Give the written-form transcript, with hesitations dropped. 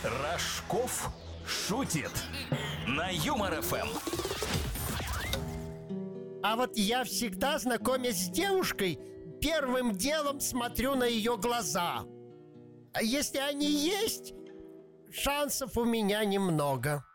Рожков шутит на Юмор ФМ. А вот я всегда, знакомясь с девушкой, первым делом смотрю на ее глаза. А если они есть, шансов у меня немного.